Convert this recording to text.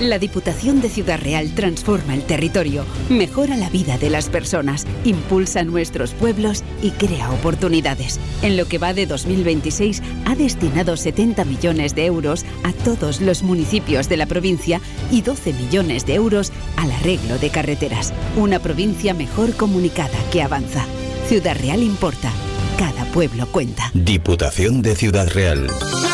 La Diputación de Ciudad Real transforma el territorio, mejora la vida de las personas, impulsa nuestros pueblos y crea oportunidades. En lo que va de 2026 ha destinado 70 millones de euros a todos los municipios de la provincia y 12 millones de euros al arreglo de carreteras. Una provincia mejor comunicada que avanza. Ciudad Real importa. Cada pueblo cuenta. Diputación de Ciudad Real.